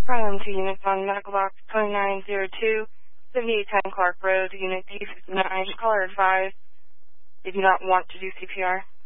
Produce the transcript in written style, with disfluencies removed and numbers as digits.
Problem 2 units on medical box 2902, 7810 Clark Road, Unit D59. Caller advised they do not want to do CPR.